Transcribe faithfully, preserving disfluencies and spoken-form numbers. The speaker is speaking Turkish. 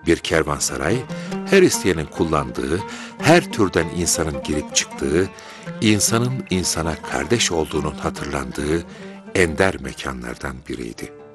Bir kervansaray, her isteyenin kullandığı, her türden insanın girip çıktığı, insanın insana kardeş olduğunun hatırlandığı ender mekanlardan biriydi.